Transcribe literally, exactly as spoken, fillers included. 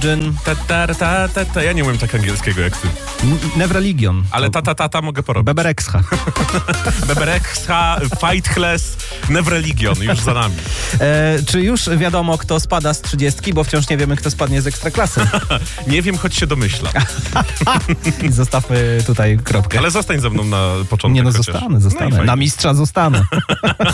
Religion. Ta, ta, ta, ta, ta. Ja nie umiem tak angielskiego jak ty. Nevreligion. Ale ta, ta, ta, ta mogę porobić. Beberekscha. Beberekscha, Fightless, Nevreligion już za nami. E, czy już wiadomo, kto spada z trzydziestki, bo wciąż nie wiemy, kto spadnie z Ekstraklasy. Nie wiem, choć się domyślam. I zostawmy tutaj kropkę. Ale zostań ze mną na początek. Nie no, chociaż. zostanę, zostanę. No na mistrza zostanę.